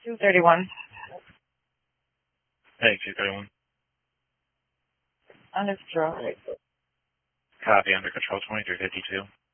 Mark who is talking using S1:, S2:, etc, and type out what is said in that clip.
S1: 231.
S2: Hey, 231.
S1: Under control.
S2: Copy, under control, 2352.